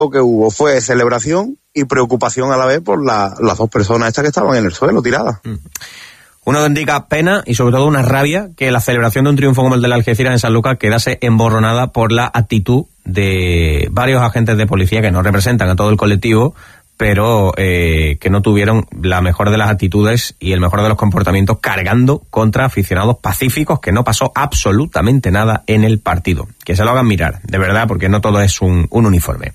Lo que hubo fue celebración y preocupación a la vez por las dos personas estas que estaban en el suelo tiradas. Uno indica pena y sobre todo una rabia que la celebración de un triunfo como el del Algeciras en Sanlúcar quedase emborronada por la actitud de varios agentes de policía que no representan a todo el colectivo, pero que no tuvieron la mejor de las actitudes y el mejor de los comportamientos cargando contra aficionados pacíficos, que no pasó absolutamente nada en el partido. Que se lo hagan mirar, de verdad, porque no todo es un uniforme.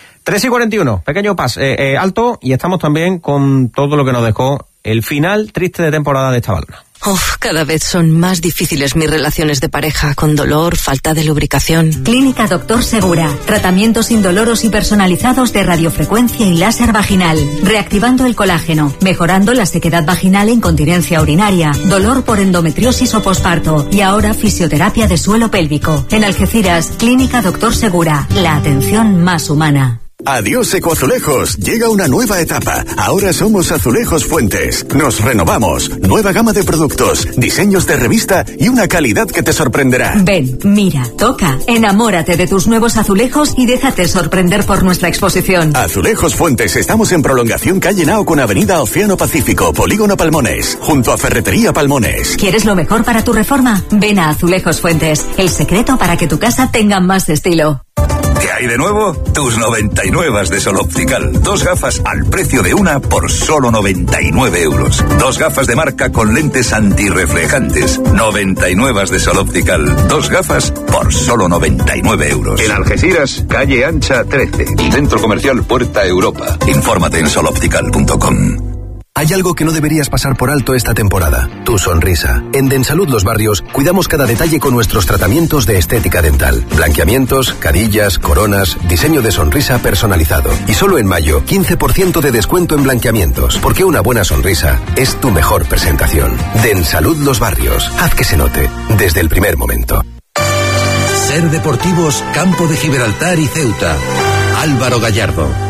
3:41, pequeño alto, y estamos también con todo lo que nos dejó el final triste de temporada de esta balona. Cada vez son más difíciles mis relaciones de pareja, con dolor, falta de lubricación. Clínica Doctor Segura. Tratamientos indoloros y personalizados de radiofrecuencia y láser vaginal. Reactivando el colágeno, mejorando la sequedad vaginal e incontinencia urinaria, dolor por endometriosis o posparto. Y ahora fisioterapia de suelo pélvico. En Algeciras, Clínica Doctor Segura. La atención más humana. Adiós Ecoazulejos, llega una nueva etapa. Ahora somos Azulejos Fuentes. Nos renovamos, nueva gama de productos, diseños de revista y una calidad que te sorprenderá. Ven, mira, toca, enamórate de tus nuevos azulejos y déjate sorprender por nuestra exposición. Azulejos Fuentes, estamos en prolongación calle Nao con avenida Océano Pacífico, Polígono Palmones, junto a Ferretería Palmones. ¿Quieres lo mejor para tu reforma? Ven a Azulejos Fuentes, el secreto para que tu casa tenga más estilo. ¿Qué hay de nuevo? Tus 99 de Sol Optical. 2 gafas al precio de una por solo 99 euros. 2 gafas de marca con lentes antirreflejantes. 99 de Sol Optical. 2 gafas por solo 99 euros. En Algeciras, calle Ancha 13. Centro Comercial Puerta Europa. Infórmate en soloptical.com. Hay algo que no deberías pasar por alto esta temporada: tu sonrisa. En Densalud Los Barrios cuidamos cada detalle con nuestros tratamientos de estética dental. Blanqueamientos, carillas, coronas, diseño de sonrisa personalizado. Y solo en mayo, 15% de descuento en blanqueamientos, porque una buena sonrisa es tu mejor presentación. Densalud Los Barrios. Haz que se note desde el primer momento. Ser Deportivos, Campo de Gibraltar y Ceuta. Álvaro Gallardo.